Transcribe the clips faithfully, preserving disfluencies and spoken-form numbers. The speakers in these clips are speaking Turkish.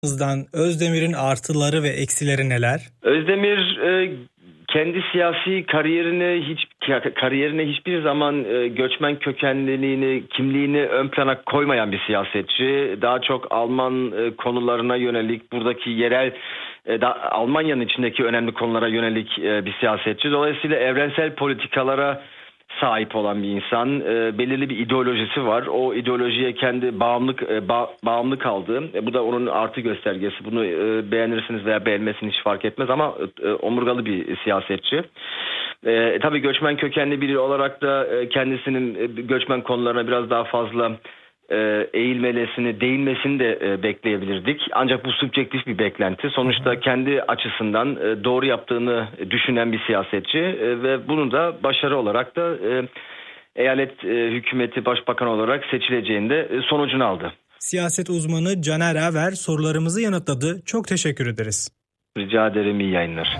Özdemir'in artıları ve eksileri neler? Özdemir e, kendi siyasi kariyerine hiç kariyerine hiçbir zaman e, göçmen kökenliliğini, kimliğini ön plana koymayan bir siyasetçi. Daha çok Alman e, konularına yönelik, buradaki yerel e, da, Almanya'nın içindeki önemli konulara yönelik e, bir siyasetçi. Dolayısıyla evrensel politikalara sahip olan bir insan, e, belirli bir ideolojisi var. O ideolojiye kendi bağımlı e, ba, bağımlı kaldığı, e, bu da onun artı göstergesi. Bunu e, beğenirsiniz veya beğenmezsiniz hiç fark etmez ama e, omurgalı bir siyasetçi. E, tabii göçmen kökenli biri olarak da e, kendisinin e, göçmen konularına biraz daha fazla e, eğilmesini, değinmesini de e, bekleyebilirdik. Ancak bu subjektif bir beklenti. Sonuçta kendi açısından e, doğru yaptığını düşünen bir siyasetçi e, ve bunu da başarı olarak da e, eyalet e, hükümeti başbakan olarak seçileceğinde e, sonucunu aldı. Siyaset uzmanı Caner Aver sorularımızı yanıtladı. Çok teşekkür ederiz. Rica ederim, iyi yayınlar.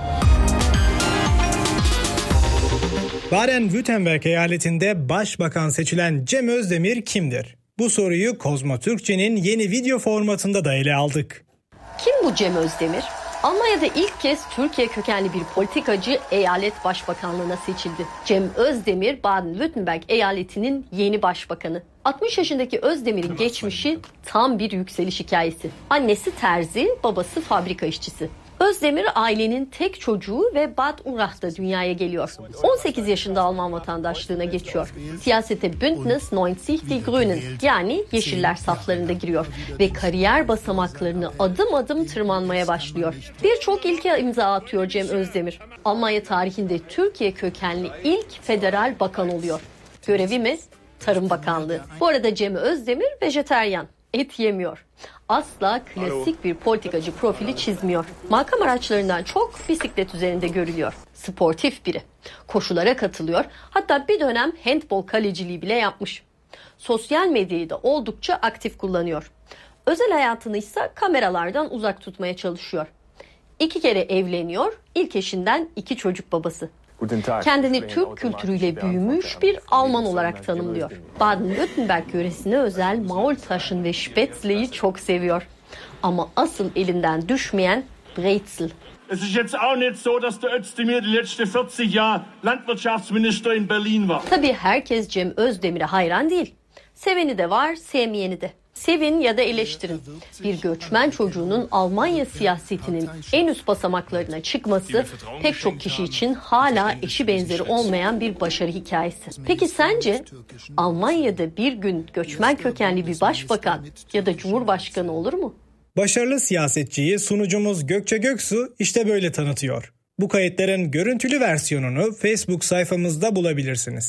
Baden-Württemberg eyaletinde başbakan seçilen Cem Özdemir kimdir? Bu soruyu Kozmo Türkçe'nin yeni video formatında da ele aldık. Kim bu Cem Özdemir? Almanya'da ilk kez Türkiye kökenli bir politikacı eyalet başbakanlığına seçildi. Cem Özdemir, Baden-Württemberg eyaletinin yeni başbakanı. altmış yaşındaki Özdemir'in geçmişi tam bir yükseliş hikayesi. Annesi terzi, babası fabrika işçisi. Özdemir ailenin tek çocuğu ve Bad Urach'ta dünyaya geliyor. on sekiz yaşında Alman vatandaşlığına geçiyor. Siyasete Bündnis neunzig Die Grünen yani Yeşiller saflarında giriyor ve kariyer basamaklarını adım adım tırmanmaya başlıyor. Birçok ilke imza atıyor Cem Özdemir. Almanya tarihinde Türkiye kökenli ilk federal bakan oluyor. Görevi mi? Tarım Bakanlığı. Bu arada Cem Özdemir vejeteryan. Et yemiyor. Asla klasik bir politikacı profili çizmiyor. Makam araçlarından çok bisiklet üzerinde görülüyor. Sportif biri. Koşulara katılıyor. Hatta bir dönem handbol kaleciliği bile yapmış. Sosyal medyayı da oldukça aktif kullanıyor. Özel hayatını ise kameralardan uzak tutmaya çalışıyor. İki kere evleniyor. İlk eşinden iki çocuk babası. Kendini Türk kültürüyle büyümüş bir Alman olarak tanımlıyor. Baden-Württemberg yöresine özel Maultaschen ve Spätzle'yi çok seviyor. Ama asıl elinden düşmeyen Brezel. Es ist jetzt auch nicht so, dass der Özdemir die letzten vierzig Jahre Landwirtschaftsminister in Berlin war. Tabii herkes Cem Özdemir'e hayran değil. Seveni de var, sevmeyeni de. Sevin ya da eleştirin. Bir göçmen çocuğunun Almanya siyasetinin en üst basamaklarına çıkması pek çok kişi için hala eşi benzeri olmayan bir başarı hikayesi. Peki sence Almanya'da bir gün göçmen kökenli bir başbakan ya da cumhurbaşkanı olur mu? Başarılı siyasetçiyi sunucumuz Gökçe Göksu işte böyle tanıtıyor. Bu kayıtların görüntülü versiyonunu Facebook sayfamızda bulabilirsiniz.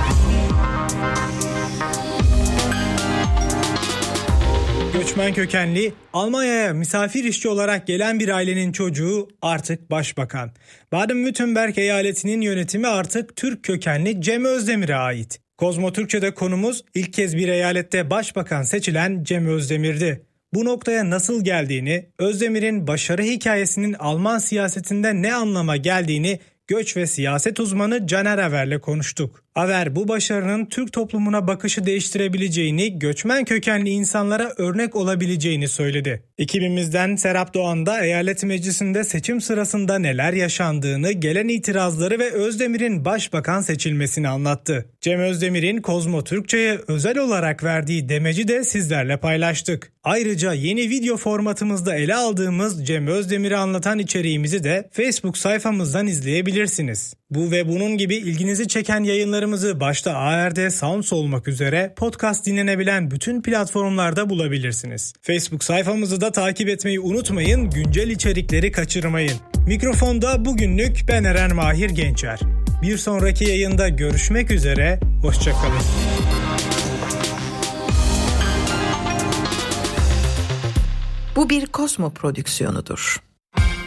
Göçmen kökenli, Almanya'ya misafir işçi olarak gelen bir ailenin çocuğu artık başbakan. Baden-Württemberg eyaletinin yönetimi artık Türk kökenli Cem Özdemir'e ait. Kozmo Türkçe'de konumuz ilk kez bir eyalette başbakan seçilen Cem Özdemir'di. Bu noktaya nasıl geldiğini, Özdemir'in başarı hikayesinin Alman siyasetinde ne anlama geldiğini göç ve siyaset uzmanı Caner Aver'le konuştuk. Aver bu başarının Türk toplumuna bakışı değiştirebileceğini, göçmen kökenli insanlara örnek olabileceğini söyledi. Ekibimizden Serap Doğan da eyalet meclisinde seçim sırasında neler yaşandığını, gelen itirazları ve Özdemir'in başbakan seçilmesini anlattı. Cem Özdemir'in Kozmo Türkçe'ye özel olarak verdiği demeci de sizlerle paylaştık. Ayrıca yeni video formatımızda ele aldığımız Cem Özdemir'i anlatan içeriğimizi de Facebook sayfamızdan izleyebilirsiniz. Bu ve bunun gibi ilginizi çeken yayınlarımızı başta A R D Sounds olmak üzere podcast dinlenebilen bütün platformlarda bulabilirsiniz. Facebook sayfamızı da takip etmeyi unutmayın, güncel içerikleri kaçırmayın. Mikrofonda bugünlük ben Eren Mahir Gençer. Bir sonraki yayında görüşmek üzere, hoşçakalın. Bu bir Kozmo prodüksiyonudur.